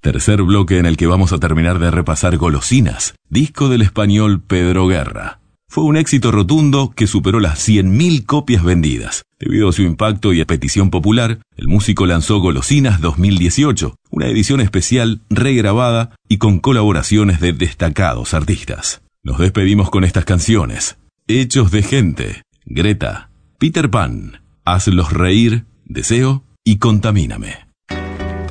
Tercer bloque en el que vamos a terminar de repasar Golosinas, disco del español Pedro Guerra. Fue un éxito rotundo que superó las 100.000 copias vendidas. Debido a su impacto y a petición popular, el músico lanzó Golosinas 2018, una edición especial regrabada y con colaboraciones de destacados artistas. Nos despedimos con estas canciones: Hechos de gente, Greta, Peter Pan, Hazlos reír, Deseo y Contamíname.